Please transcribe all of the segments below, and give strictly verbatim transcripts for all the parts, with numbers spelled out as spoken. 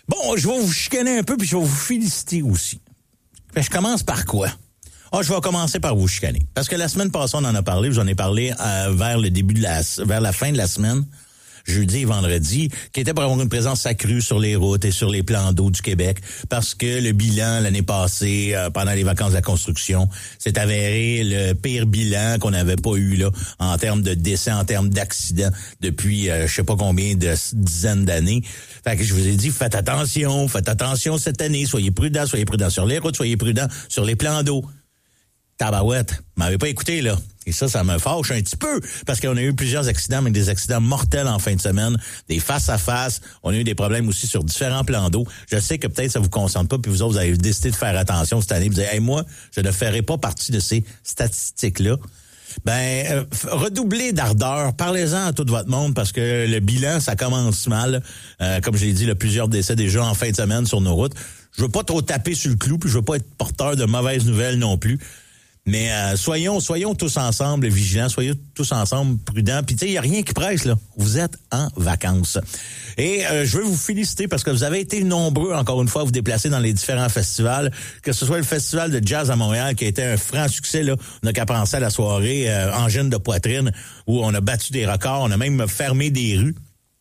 Bon, je vais vous chicaner un peu, puis je vais vous féliciter aussi. Fait, je commence par quoi? Ah, je vais commencer par vous chicaner. Parce que la semaine passée, on en a parlé, j'en ai parlé euh, vers le début de la, vers la fin de la semaine, jeudi et vendredi, qui était pour avoir une présence accrue sur les routes et sur les plans d'eau du Québec, parce que le bilan l'année passée, euh, pendant les vacances de la construction, s'est avéré le pire bilan qu'on n'avait pas eu là en termes de décès, en termes d'accidents depuis euh, je sais pas combien de dizaines d'années. Fait que je vous ai dit, faites attention, faites attention cette année, soyez prudents, soyez prudents sur les routes, soyez prudents sur les plans d'eau. Tabarouette, m'avez pas écouté, là. Et ça, ça me fâche un petit peu, parce qu'on a eu plusieurs accidents, mais des accidents mortels en fin de semaine, des face-à-face. On a eu des problèmes aussi sur différents plans d'eau. Je sais que peut-être ça vous concentre pas, puis vous autres, vous avez décidé de faire attention cette année. Vous dites, hey, moi, je ne ferai pas partie de ces statistiques-là. Ben, euh, redoublez d'ardeur, parlez-en à tout votre monde, parce que le bilan, ça commence mal. Euh, comme je l'ai dit, il y a plusieurs décès déjà en fin de semaine sur nos routes. Je veux pas trop taper sur le clou, puis je veux pas être porteur de mauvaises nouvelles non plus. Mais euh, soyons soyons tous ensemble vigilants, soyons tous ensemble prudents. Puis tu sais, il n'y a rien qui presse, là. Vous êtes en vacances. Et euh, je veux vous féliciter parce que vous avez été nombreux, encore une fois, à vous déplacer dans les différents festivals. Que ce soit le festival de jazz à Montréal, qui a été un franc succès, là. On n'a qu'à penser à la soirée euh, Angine de poitrine, où on a battu des records, on a même fermé des rues.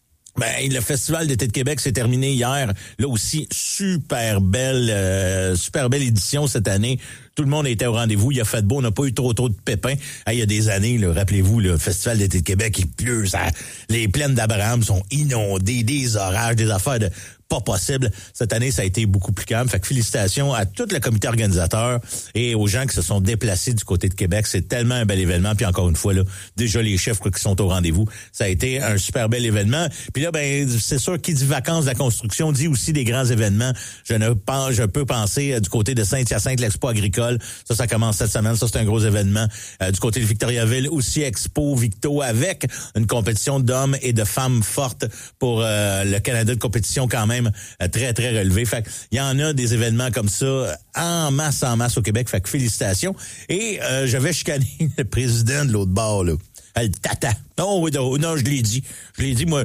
Ben, le Festival d'été de Québec s'est terminé hier. Là aussi, super belle, euh, super belle édition cette année. Tout le monde était au rendez-vous. Il a fait beau. On n'a pas eu trop trop de pépins. Ah, il y a des années, là, rappelez-vous, le Festival d'été de Québec, il pleut. Ça, les plaines d'Abraham sont inondées, des orages, des affaires de pas possible. Cette année, ça a été beaucoup plus calme. Fait que félicitations à tout le comité organisateur et aux gens qui se sont déplacés du côté de Québec. C'est tellement un bel événement. Puis encore une fois, là, déjà les chefs qui sont au rendez-vous, ça a été un super bel événement. Puis là, ben, c'est sûr, qui dit vacances de la construction dit aussi des grands événements. Je ne pense, je peux penser euh, du côté de Saint-Hyacinthe, l'Expo agricole. Ça, ça commence cette semaine. Ça, c'est un gros événement. Euh, du côté de Victoriaville, aussi Expo Victo avec une compétition d'hommes et de femmes fortes pour euh, le Canada de compétition quand même très, très relevé. Fait il y en a des événements comme ça en masse, en masse au Québec. Fait que félicitations. Et euh, je vais chicaner le président de l'autre bord, là. Le tata. Non, oui, non, non, je l'ai dit. Je l'ai dit, moi.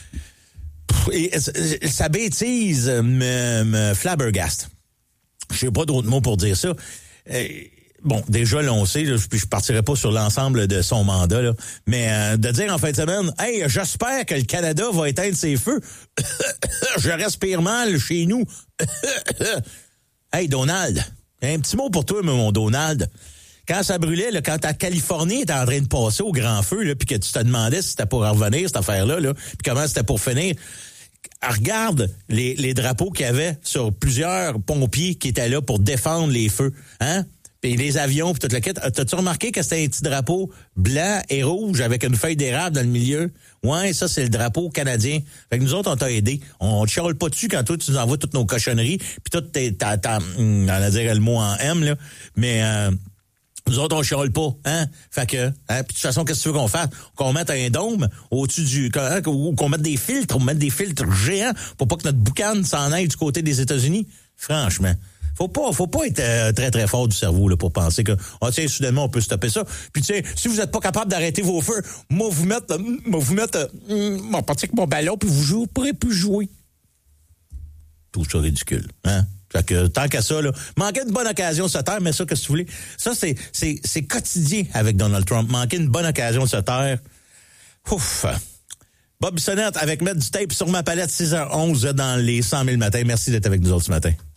Et sa bêtise me, me flabbergaste. Je sais pas d'autres mots pour dire ça. Euh, Bon, déjà, là, on sait, là, puis je partirai pas sur l'ensemble de son mandat, là, mais euh, de dire en fin de semaine, « Hey, j'espère que le Canada va éteindre ses feux. Je respire mal chez nous. » Hey, Donald, un petit mot pour toi, mon Donald. Quand ça brûlait, là, quand ta Californie était en train de passer au grand feu, là, puis que tu te demandais si c'était pour revenir, cette affaire-là, là, puis comment c'était pour finir, regarde les, les drapeaux qu'il y avait sur plusieurs pompiers qui étaient là pour défendre les feux, hein? Puis les avions, puis toute la quête. T'as-tu remarqué que c'était un petit drapeau blanc et rouge avec une feuille d'érable dans le milieu? Ouais, ça, c'est le drapeau canadien. Fait que nous autres, on t'a aidé. On te chiale pas dessus quand toi, tu nous envoies toutes nos cochonneries, puis tout, t'as, t'as, on va dire le mot en M, là. Mais, euh, nous autres, on chiale pas, hein? Fait que, hein? Puis de toute façon, qu'est-ce que tu veux qu'on fasse? Qu'on mette un dôme au-dessus du, hein? Ou qu'on mette des filtres, on mette des filtres géants pour pas que notre boucane s'en aille du côté des États-Unis? Franchement. Faut pas, faut pas être euh, très, très fort du cerveau là pour penser que, ah, tiens, soudainement, on peut stopper ça. Puis, tu sais, si vous êtes pas capable d'arrêter vos feux, moi, vous mettre, moi, vous mettre, euh, mon parti avec mon ballon, puis vous jouez, pourrez plus jouer. Tout ça ridicule, hein? Fait que, tant qu'à ça, là, manquer une bonne occasion de se taire, mais ça, qu'est-ce que vous voulez? Ça, c'est, c'est, c'est quotidien avec Donald Trump. Manquer une bonne occasion de se taire. Ouf! Bob Bissonnette avec mettre du tape sur ma palette, six heures onze dans les cent mille matins. Merci d'être avec nous autres ce matin.